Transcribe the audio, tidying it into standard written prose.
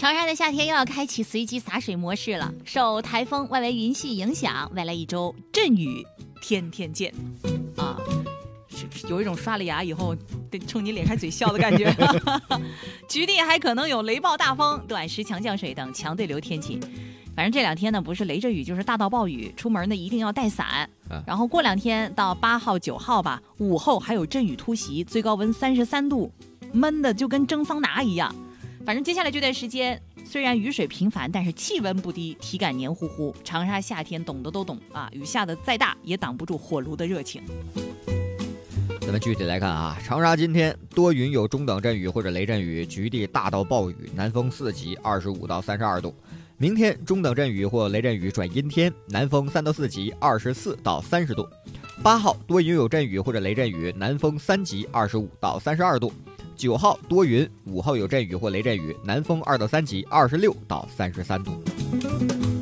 长沙的夏天又要开启随机洒水模式了，受台风外围云系影响，未来一周阵雨天天见啊，有一种刷了牙以后得冲你咧开嘴笑的感觉。局地还可能有雷暴大风、短时强降水等强对流天气。反正这2天呢，不是雷阵雨就是大到暴雨，出门呢一定要带伞。然后过2天到8号、9号吧，午后还有阵雨突袭，最高温33度，闷的就跟蒸桑拿一样。反正接下来这段时间，虽然雨水频繁，但是气温不低，体感黏糊糊。长沙夏天懂得都懂啊，雨下的再大也挡不住火炉的热情。 咱们具体来看啊，长沙今天多云有中等阵雨或者雷阵雨，局地大到暴雨，南风4级，25到32度。明天中等阵雨或雷阵雨转阴天，南风3到4级，24到30度。8号多云有阵雨或者雷阵雨，南风3级，25到32度。9号多云，5号有阵雨或雷阵雨，南风2到3级，26到33度。